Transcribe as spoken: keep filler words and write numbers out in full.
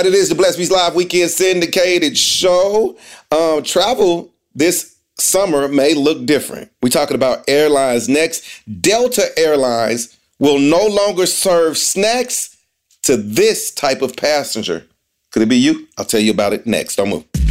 right, it is the Blessed Beast Live Weekend Syndicated Show. Um, travel this summer may look different. We're talking about airlines next. Delta Airlines will no longer serve snacks to this type of passenger. Could it be you? I'll tell you about it next. Don't move.